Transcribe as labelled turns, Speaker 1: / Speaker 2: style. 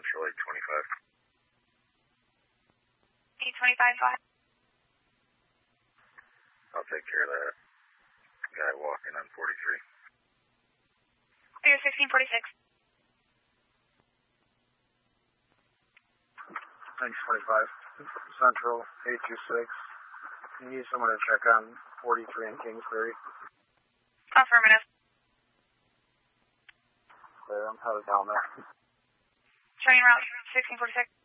Speaker 1: Central 825.
Speaker 2: 825,
Speaker 1: I'll take care of that guy walking on 43.
Speaker 2: Figure 1646.
Speaker 3: Thanks, 25. Central 826. You need someone to check on 43 in Kingsbury.
Speaker 2: Affirmative.
Speaker 3: There, I'm headed down there.
Speaker 2: Train route 1646.